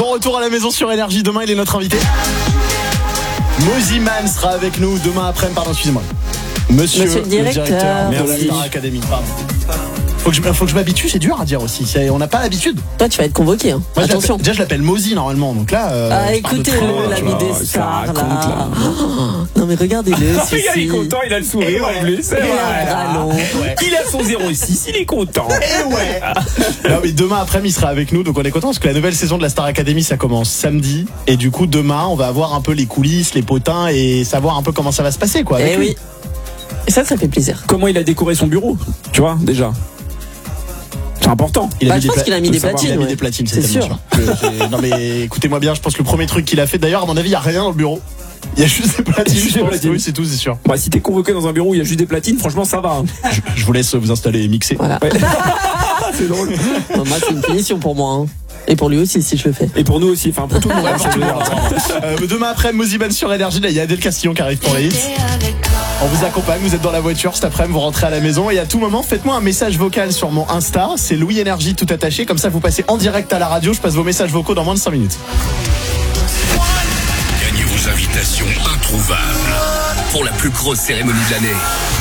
Bon retour à la maison sur Énergie. Demain, il est notre invité. Moziman sera avec nous demain après-midi. Pardon, excusez-moi. Monsieur le directeur de la Star Academy. Pardon. Faut que je m'habitue, c'est dur à dire aussi. On n'a pas l'habitude. Toi, tu vas être convoqué. Hein. Moi, attention. Déjà, je l'appelle Mozi normalement. Donc là. Écoutez-le, l'ami des stars. Là. Non, mais regardez-le. Il est content, il a le sourire en plus. C'est vrai. Il a son 06, il est content. Et ouais. Non, mais demain après-midi, il sera avec nous. Donc on est content parce que la nouvelle saison de la Star Academy, ça commence samedi. Et du coup, demain, on va avoir un peu les coulisses, les potins et savoir un peu comment ça va se passer, quoi. Eh oui. Et ça fait plaisir. Comment il a décoré son bureau, tu vois, déjà. C'est important. Je pense qu'il a mis des platines. Il a mis des platines, c'est sûr. Non mais écoutez-moi bien, je pense que le premier truc qu'il a fait, d'ailleurs, à mon avis, il n'y a rien dans le bureau. Il y a juste des platines. Oui, c'est tout, c'est sûr. Bah, si t'es convoqué dans un bureau où il y a juste des platines, franchement, ça va. Hein. Je vous laisse vous installer et mixer. Voilà. Ouais. C'est drôle. Moi, c'est une punition pour moi. Hein. Et pour lui aussi, si je le fais. Et pour nous aussi, enfin pour tout le monde. Demain après, Moziman sur Énergie, là, il y a Adèle Castillon qui arrive pour les hits. On vous accompagne, vous êtes dans la voiture cet après-midi, vous rentrez à la maison et à tout moment, faites-moi un message vocal sur mon Insta, c'est Louis Énergie tout attaché, comme ça vous passez en direct à la radio, je passe vos messages vocaux dans moins de 5 minutes. Gagnez vos invitations introuvables pour la plus grosse cérémonie de l'année.